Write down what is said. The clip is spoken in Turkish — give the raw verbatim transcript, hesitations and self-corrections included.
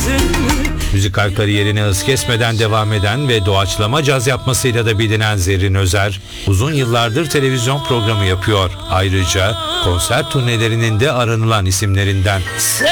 Müzikal kariyerine hız kesmeden devam eden ve doğaçlama caz yapmasıyla da bilinen Zerrin Özer, uzun yıllardır televizyon programı yapıyor. Ayrıca konser turnelerinin de aranılan isimlerinden. Sen